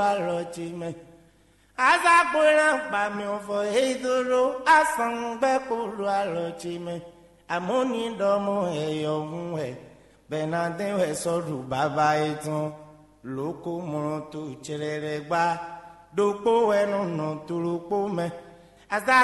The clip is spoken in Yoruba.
Arojime Azakura Bamio for Hedoro Asang Bekuru Arojime Amoni Domo Eyonwe Benade Soru Baba Eton Loko Moto Cheregba Doko Enono Turupo Me